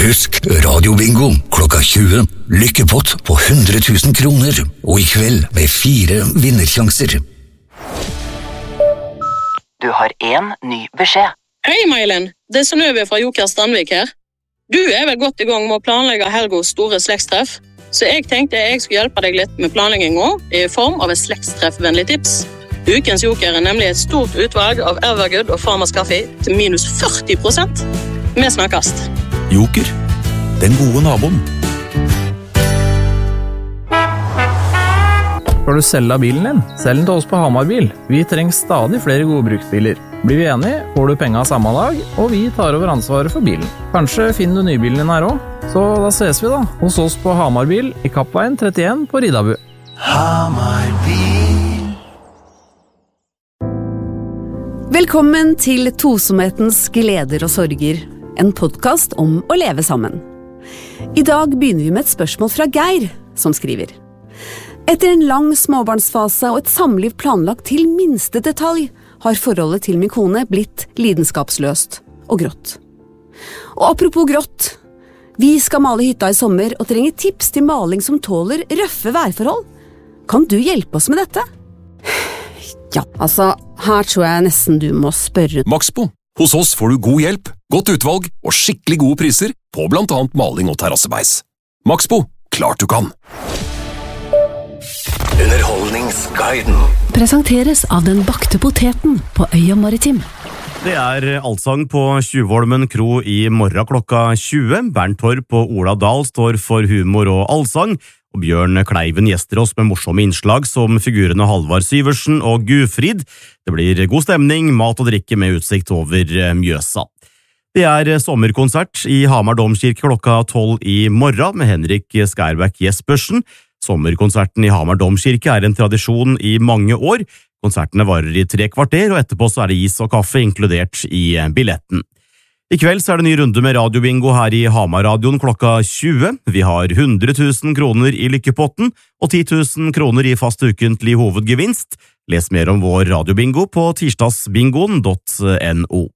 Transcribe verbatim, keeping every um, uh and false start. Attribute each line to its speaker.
Speaker 1: Husk radiobingo klokka tjue. Lykkepott på hundre tusen kroner. Og i kveld med fire vinnersjanser.
Speaker 2: Du har en ny beskjed.
Speaker 3: Hei, Mailen. Det er Synnøve fra Joker Strandvik her. Du er vel godt i gang med å planlegge Helgos store slektstreff, så jeg tenkte jeg skulle hjelpe deg litt med planleggingen i form av et slektstreffvennlig tips. Ukens Joker er nemlig et stort utvalg av Evergood og Farmers Kaffe til minus førti prosent. Vi snakkes.
Speaker 4: Joker, den gode naboen.
Speaker 5: Skal du selge bilen din? Selg den til oss på Hamar Bil. Vi trenger stadig flere gode bruksbiler. Blir vi enige, får du penga samme dag, og vi tar over ansvaret for bilen. Kanskje finner du nybilen din her også? Så da ses vi da, hos oss på Hamar Bil i Kappveien trettien på Ridabu.
Speaker 6: Hamar Bil.
Speaker 7: Velkommen til Tosomhetens gleder og sorger, en podcast om å leve sammen. I dag begynner vi med et spørsmål fra Geir, som skriver. Etter en lang småbarnsfase og et samliv planlagt til minste detalj, har forholdet til min kone blitt lidenskapsløst og grått. Og apropos grått, vi skal male hytta i sommer og trenger tips til maling som tåler røffe værforhold. Kan du hjelpe oss med dette? Ja, altså, her tror jeg nesten du må spørre.
Speaker 4: Maxbo. Hos oss får du god hjelp, godt utvalg og skikkelig gode priser på blant annet maling og terrassebeis. Maxbo, klart du kan!
Speaker 1: Underholdningsguiden.
Speaker 7: Presenteres av den bakte poteten på Øya Maritim.
Speaker 8: Det er allsang på Tjuvholmen kro i morgen klokka tjue. Bernt Torp og Ola Dahl står for humor og allsang, og Bjørn Kleiven gjester oss med morsomme innslag som figurene Halvard Syversen og Gufrid. Det blir god stemning, mat og drikke med utsikt over Mjøsa. Det er sommerkonsert i Hamar Domkirke klokka tolv i morgen med Henrik Skærbæk Jespersen. Sommerkonserten i Hamar Domkirke er en tradisjon i mange år. Konsertene varer i tre kvarter, og etterpå så er det is og kaffe inkludert i billetten. I kveld så er det ny runde med radiobingo her i Hamar-radioen klokka tjue. Vi har hundre tusen kroner i lykkepotten og ti tusen kroner i fast ukentlig hovedgevinst. Les mer om vår radiobingo på tirsdagsbingoen punktum no.